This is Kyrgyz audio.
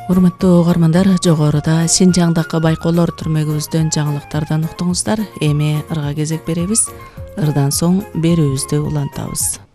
Урматтуу угармандар, жогоруда Синжаңдагы байкоолор түрмөгүбүздөн жаңылыктардан уктуңуздар. Эми ырга кезек беребиз. Ырдан соң берүүбүздү улантабыз.